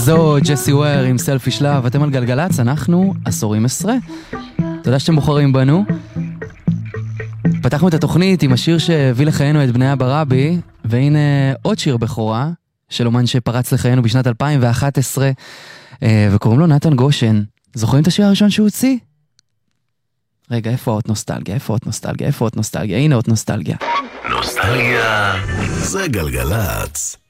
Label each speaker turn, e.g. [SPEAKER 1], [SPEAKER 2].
[SPEAKER 1] זו ג'סי וויר עם סלפיש לאב. אתם על גלגלץ, אנחנו עשורים עשרה. תודה שאתם בוחרים בנו. פתחנו את התוכנית עם השיר שהביא לחיינו את בני ברבי, והנה עוד שיר בכורה של אומן שפרץ לחיינו בשנת 2011, וקוראים לו נתן גושן. זוכרים את השיר הראשון שהוא הוציא? רגע, איפה עוד נוסטלגיה? איפה עוד נוסטלגיה? איפה עוד נוסטלגיה? הנה עוד נוסטלגיה.
[SPEAKER 2] נוסטלגיה זה גלגלץ.